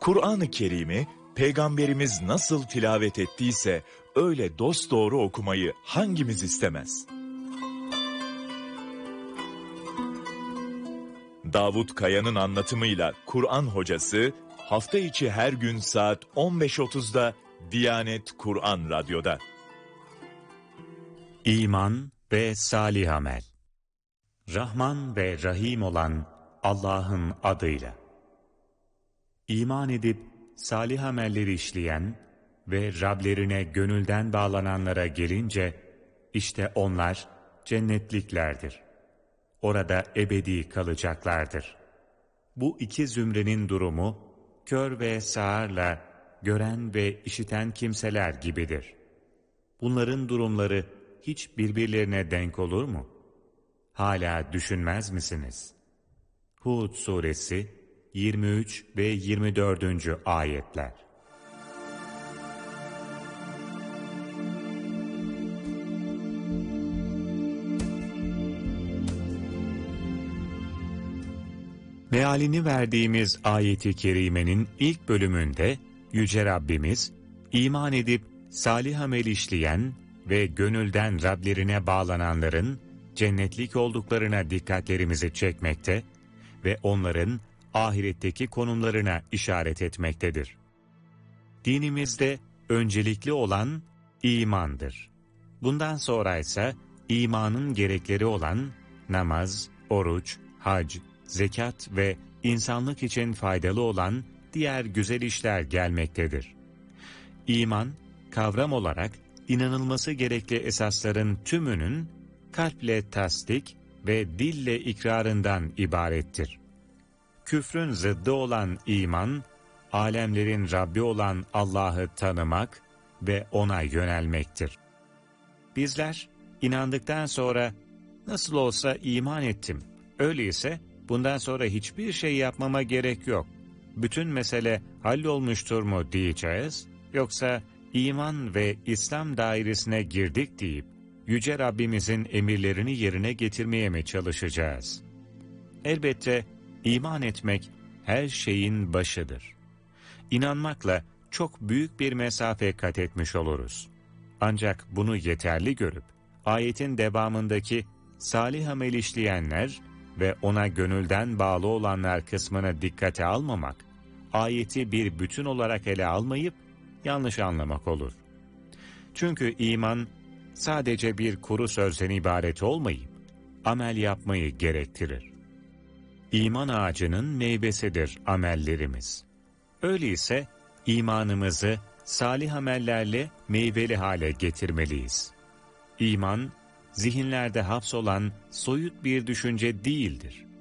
Kur'an-ı Kerim'i Peygamberimiz nasıl tilavet ettiyse öyle dosdoğru okumayı hangimiz istemez? Davut Kaya'nın anlatımıyla Kur'an Hocası hafta içi her gün saat 15.30'da Diyanet Kur'an Radyo'da. İman ve salih amel. Rahman ve Rahim olan Allah'ın adıyla. İman edip salih amelleri işleyen ve Rablerine gönülden bağlananlara gelince, işte onlar cennetliklerdir. Orada ebedi kalacaklardır. Bu iki zümrenin durumu, kör ve sağırla gören ve işiten kimseler gibidir. Bunların durumları hiç birbirlerine denk olur mu? Hala düşünmez misiniz? Hud suresi 23 ve 24. ayetler. Mealini verdiğimiz ayet-i kerimenin ilk bölümünde Yüce Rabbimiz, iman edip salih amel işleyen ve gönülden Rablerine bağlananların cennetlik olduklarına dikkatlerimizi çekmekte ve onların ahiretteki konumlarına işaret etmektedir. Dinimizde öncelikli olan imandır. Bundan sonra ise imanın gerekleri olan namaz, oruç, hac, zekat ve insanlık için faydalı olan diğer güzel işler gelmektedir. İman, kavram olarak inanılması gerekli esasların tümünün kalple tasdik ve dille ikrarından ibarettir. Küfrün zıddı olan iman, alemlerin Rabbi olan Allah'ı tanımak ve O'na yönelmektir. Bizler inandıktan sonra nasıl olsa iman ettim, öyleyse bundan sonra hiçbir şey yapmama gerek yok, bütün mesele hallolmuştur mu diyeceğiz, yoksa iman ve İslam dairesine girdik deyip Yüce Rabbimizin emirlerini yerine getirmeye mi çalışacağız? Elbette iman etmek her şeyin başıdır. İnanmakla çok büyük bir mesafe kat etmiş oluruz. Ancak bunu yeterli görüp ayetin devamındaki salih amel işleyenler ve ona gönülden bağlı olanlar kısmını dikkate almamak, ayeti bir bütün olarak ele almayıp yanlış anlamak olur. Çünkü iman sadece bir kuru sözden ibaret olmayıp amel yapmayı gerektirir. İman ağacının meyvesidir amellerimiz. Öyleyse imanımızı salih amellerle meyveli hale getirmeliyiz. İman, zihinlerde hapsolan soyut bir düşünce değildir.